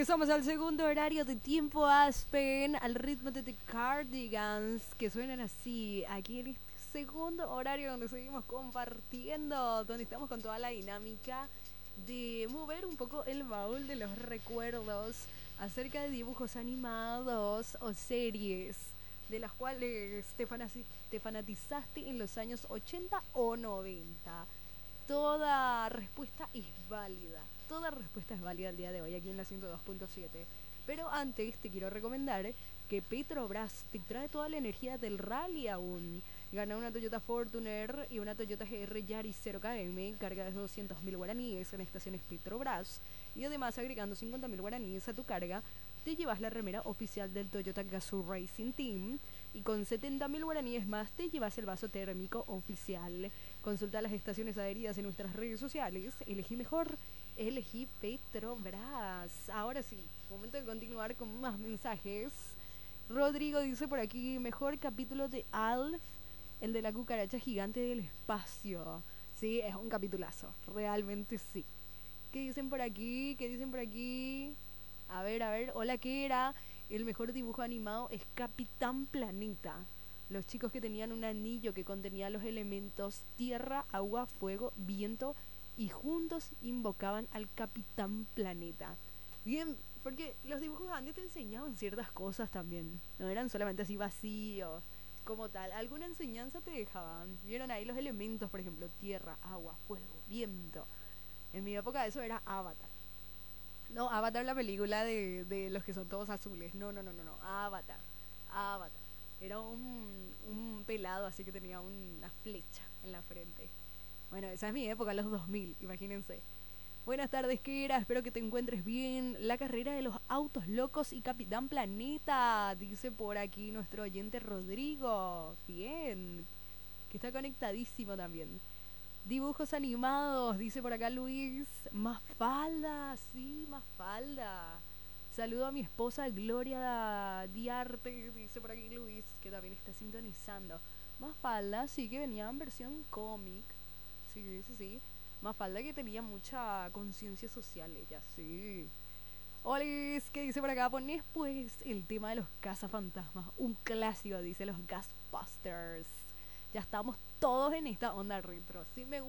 Regresamos al segundo horario de Tiempo Aspen, al ritmo de The Cardigans, que suenan así, aquí en este segundo horario donde seguimos compartiendo, donde estamos con toda la dinámica de mover un poco el baúl de los recuerdos acerca de dibujos animados o series de las cuales te fanatizaste en los años 80 o 90. Toda respuesta es válida. Toda respuesta es válida el día de hoy aquí en la 102.7. Pero antes te quiero recomendar que Petrobras te trae toda la energía del rally aún. Gana una Toyota Fortuner y una Toyota GR Yaris 0KM, carga de 200.000 guaraníes en estaciones Petrobras. Y además, agregando 50.000 guaraníes a tu carga, te llevas la remera oficial del Toyota Gazoo Racing Team. Y con 70.000 guaraníes más te llevas el vaso térmico oficial. Consulta las estaciones adheridas en nuestras redes sociales. Elegí mejor, elegí Petrobras. Ahora sí, momento de continuar con más mensajes. Rodrigo dice por aquí, mejor capítulo de Alf, el de la cucaracha gigante del espacio. Sí, es un capitulazo, realmente sí. ¿Qué dicen por aquí? ¿Qué dicen por aquí? A ver, hola, ¿qué era? El mejor dibujo animado es Capitán Planeta. Los chicos que tenían un anillo que contenía los elementos tierra, agua, fuego, viento y juntos invocaban al Capitán Planeta. Bien, porque los dibujos antes te enseñaban ciertas cosas también. No eran solamente así vacíos, como tal. Alguna enseñanza te dejaban. Vieron ahí los elementos, por ejemplo, tierra, agua, fuego, viento. En mi época eso era Avatar. No, Avatar la película de los que son todos azules. No. Avatar. Avatar. Era un pelado así que tenía una flecha en la frente. Bueno, esa es mi época, los 2000, imagínense. Buenas tardes, Kira. Espero que te encuentres bien. La carrera de los autos locos y Capitán Planeta, dice por aquí nuestro oyente Rodrigo. Bien. Que está conectadísimo también. Dibujos animados, dice por acá Luis. Más falda, sí, más falda. Saludo a mi esposa Gloria Diarte, dice por aquí Luis, que también está sintonizando. Más falda, sí, que venía en versión cómic. Sí. Más falda que tenía mucha conciencia social ella, sí. Olis, ¿qué dice por acá? Ponés pues el tema de los cazafantasmas. Un clásico, dice los Ghostbusters. Ya estamos todos en esta onda retro. Sí, me